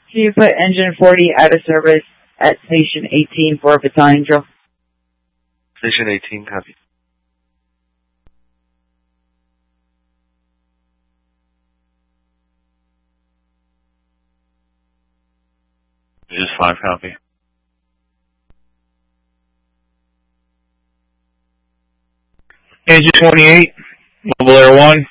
Can you put engine 40 out of service at station 18 for a battalion drill? Station 18, copy. This is 5, copy. Engine 28, Mobile Air 1.